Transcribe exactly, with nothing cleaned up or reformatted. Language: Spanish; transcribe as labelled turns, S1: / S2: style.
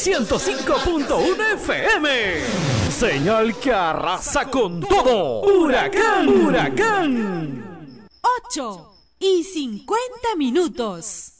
S1: ciento cinco punto uno F M. Señal que arrasa con todo. Huracán, huracán.
S2: ocho y cincuenta minutos.